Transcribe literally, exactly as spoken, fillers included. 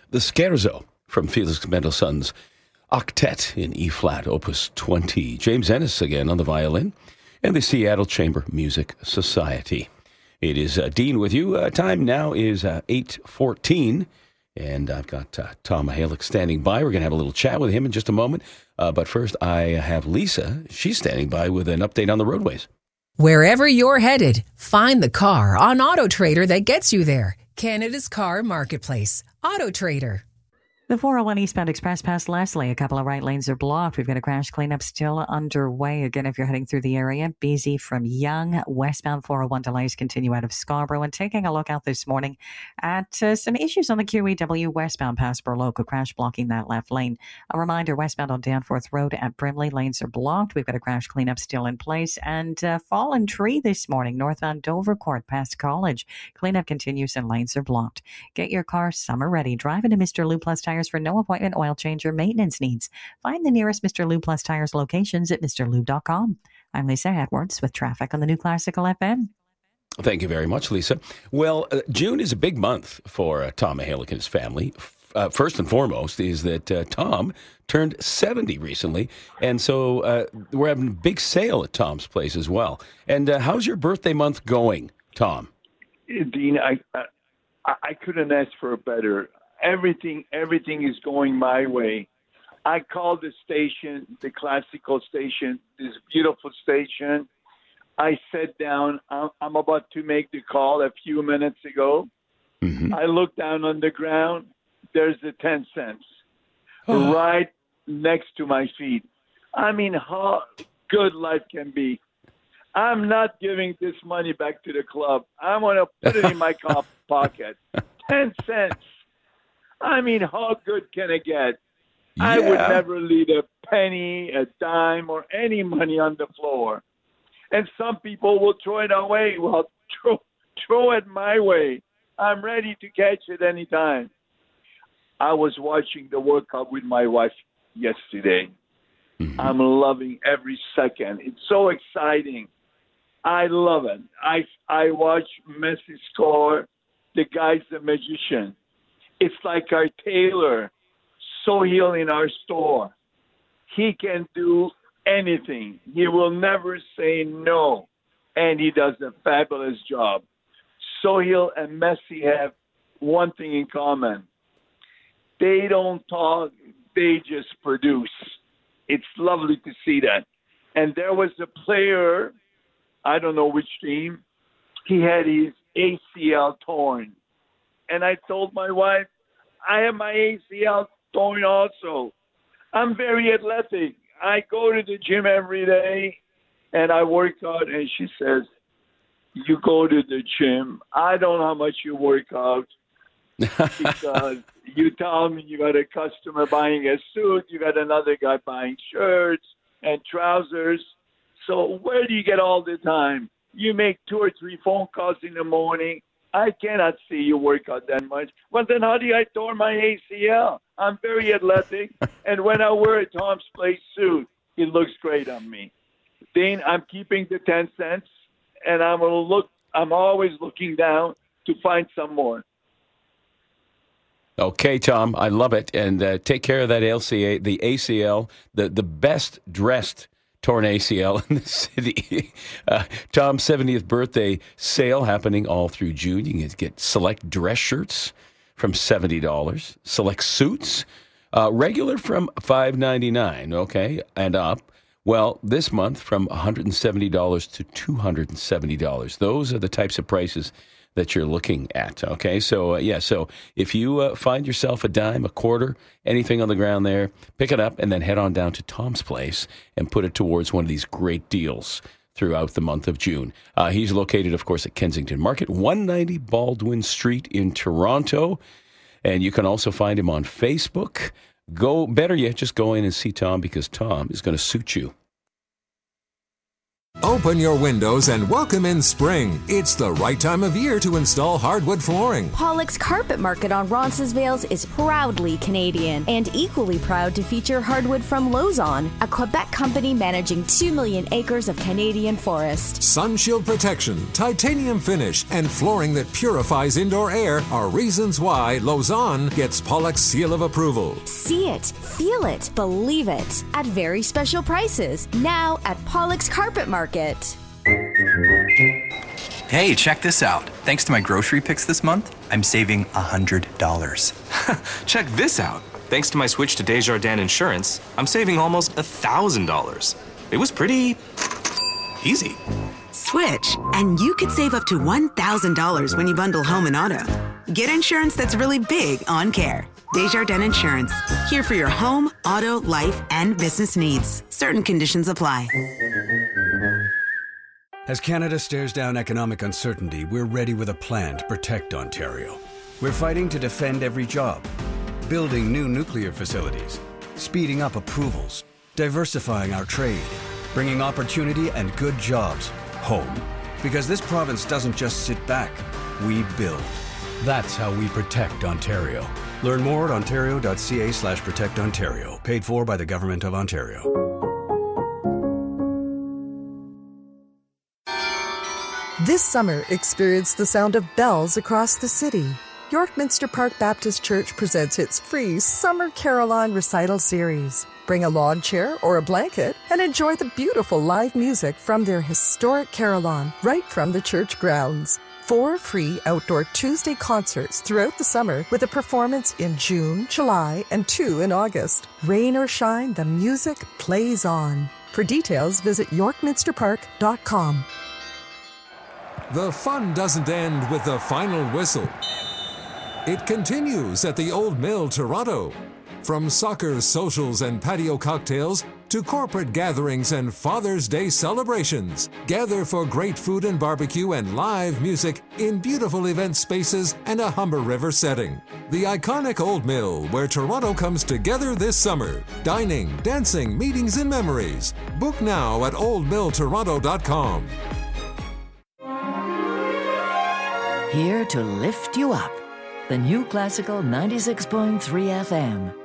the Scherzo from Felix Mendelssohn's Octet in E-flat, Opus twenty. James Ennis again on the violin, and the Seattle Chamber Music Society. It is uh, Dean with you. Uh, time now is uh, eight fourteen, and I've got uh, Tom Mihalich standing by. We're going to have a little chat with him in just a moment. Uh, but first, I have Lisa. She's standing by with an update on the roadways. Wherever you're headed, find the car on AutoTrader that gets you there. Canada's car marketplace. AutoTrader. The four oh one eastbound express past Leslie. A couple of right lanes are blocked. We've got a crash cleanup still underway. Again, if you're heading through the area, B Z from Yonge, westbound four oh one delays continue out of Scarborough. And taking a look out this morning at uh, some issues on the Q E W westbound past Burloak, a crash blocking that left lane. A reminder, westbound on Danforth Road at Brimley, lanes are blocked. We've got a crash cleanup still in place. And uh, fallen tree this morning, northbound Dovercourt past College. Cleanup continues and lanes are blocked. Get your car summer ready. Drive into Mister Lou Plus Tires for no appointment oil change or maintenance needs. Find the nearest Mister Lou Plus Tires locations at Mr Lube dot com. I'm Lisa Edwards with traffic on the New Classical F M. Thank you very much, Lisa. Well, uh, June is a big month for uh, Tom Mihalich and his family. Uh, first and foremost is that uh, Tom turned seventy recently, and so uh, we're having a big sale at Tom's place as well. And uh, how's your birthday month going, Tom? Dean, I, I I couldn't ask for a better. Everything, everything is going my way. I called the station, the classical station, this beautiful station. I sat down. I'm, I'm about to make the call a few minutes ago. Mm-hmm. I looked down on the ground. There's the ten cents oh. right next to my feet. I mean, how good life can be. I'm not giving this money back to the club. I'm going to put it in my pocket. ten cents. I mean, how good can it get? Yeah. I would never leave a penny, a dime, or any money on the floor. And some people will throw it away. Well, throw, throw it my way. I'm ready to catch it anytime. I was watching the World Cup with my wife yesterday. Mm-hmm. I'm loving every second. It's so exciting. I love it. I, I watch Messi score. The guy's a magician. It's like our tailor, Sohail in our store. He can do anything. He will never say no, and he does a fabulous job. Sohail and Messi have one thing in common. They don't talk, they just produce. It's lovely to see that. And there was a player, I don't know which team, he had his A C L torn. And I told my wife, I have my A C L torn also. I'm very athletic. I go to the gym every day, and I work out. And she says, you go to the gym. I don't know how much you work out because you tell me you got a customer buying a suit, you got another guy buying shirts and trousers. So where do you get all the time? You make two or three phone calls in the morning. I cannot see you work out that much. Well, then how do I tore my A C L? I'm very athletic, and when I wear a Tom's Place suit, it looks great on me. Dean, I'm keeping the ten cents, and I'm gonna look. I'm always looking down to find some more. Okay, Tom, I love it, and uh, take care of that L C A, the A C L, the the best dressed torn A C L in the city. Uh, Tom's seventieth birthday sale happening all through June. You can get select dress shirts from seventy dollars, select suits, uh, regular from five ninety-nine, okay, and up. Well, this month from one hundred seventy dollars to two hundred seventy dollars. Those are the types of prices that you're looking at, okay? So, uh, yeah, so if you uh, find yourself a dime, a quarter, anything on the ground there, pick it up and then head on down to Tom's Place and put it towards one of these great deals throughout the month of June. Uh, he's located, of course, at Kensington Market, one ninety Baldwin Street in Toronto, and you can also find him on Facebook. Go, better yet, just go in and see Tom because Tom is going to suit you. Open your windows and welcome in spring. It's the right time of year to install hardwood flooring. Pollock's Carpet Market on Roncesvalles is proudly Canadian and equally proud to feature hardwood from Lauson, a Quebec company managing two million acres of Canadian forest. Sunshield protection, titanium finish, and flooring that purifies indoor air are reasons why Lauson gets Pollock's seal of approval. See it, feel it, believe it at very special prices now at Pollock's Carpet Market. Hey, check this out. Thanks to my grocery picks this month, I'm saving one hundred dollars. Check this out. Thanks to my switch to Desjardins Insurance, I'm saving almost one thousand dollars. It was pretty easy. Switch, and you could save up to one thousand dollars when you bundle home and auto. Get insurance that's really big on care. Desjardins Insurance, here for your home, auto, life, and business needs. Certain conditions apply. As Canada stares down economic uncertainty, we're ready with a plan to protect Ontario. We're fighting to defend every job, building new nuclear facilities, speeding up approvals, diversifying our trade, bringing opportunity and good jobs home. Because this province doesn't just sit back, we build. That's how we protect Ontario. Learn more at ontario.ca slash protect Ontario. Paid for by the Government of Ontario. This summer, experience the sound of bells across the city. York Minster Park Baptist Church presents its free Summer Carillon Recital Series. Bring a lawn chair or a blanket and enjoy the beautiful live music from their historic carillon right from the church grounds. Four free outdoor Tuesday concerts throughout the summer with a performance in June, July, and two in August. Rain or shine, the music plays on. For details, visit york minster park dot com. The fun doesn't end with the final whistle. It continues at the Old Mill Toronto. From soccer, socials, and patio cocktails to corporate gatherings and Father's Day celebrations, gather for great food and barbecue and live music in beautiful event spaces and a Humber River setting. The iconic Old Mill, where Toronto comes together this summer. Dining, dancing, meetings, and memories. Book now at old mill toronto dot com. Here to lift you up. The new classical ninety-six point three F M.